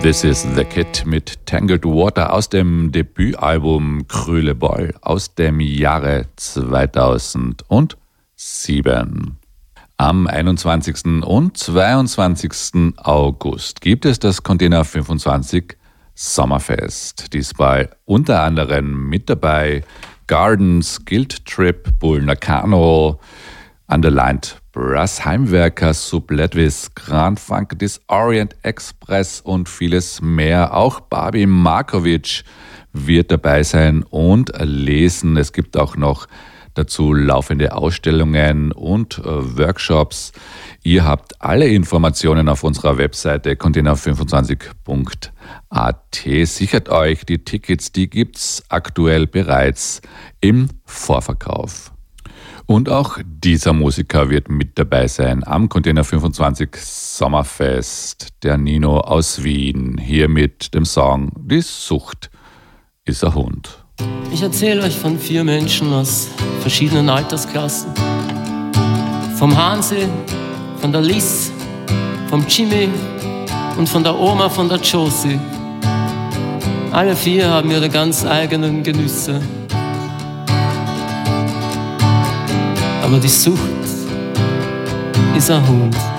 This is the Kid mit Tangled Water aus dem Debütalbum Krüle Boll aus dem Jahre 2007. Am 21. und 22. August gibt es das Container 25 Sommerfest. Diesmal unter anderem mit dabei Gardens, Guild Trip, Bull Nakano, Underlined Brass Heimwerker, Sub Ledwis, Grand Funk Disorient Express und vieles mehr. Auch Barbie Markovic wird dabei sein und lesen. Es gibt auch noch dazu laufende Ausstellungen und Workshops. Ihr habt alle Informationen auf unserer Webseite container25.at. Sichert euch die Tickets, die gibt's aktuell bereits im Vorverkauf. Und auch dieser Musiker wird mit dabei sein am Container 25 Sommerfest. Der Nino aus Wien, hier mit dem Song Die Sucht ist ein Hund. Ich erzähle euch von 4 Menschen aus verschiedenen Altersklassen. Vom Hansi, von der Liz, vom Jimmy und von der Oma von der Josie. Alle 4 haben ihre ganz eigenen Genüsse. Aber die Sucht ist ein Hund.